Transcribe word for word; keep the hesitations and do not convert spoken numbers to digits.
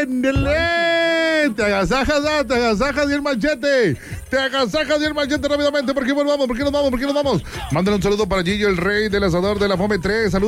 ándele. Te agasajas, ah, te agasajas y el machete. Te agasajas y el machete rápidamente. ¿Por qué volvamos? ¿Por qué nos vamos? ¿Por qué nos vamos? Mándale un saludo para Gillo, el rey del asador de la Fome tres. Saludos.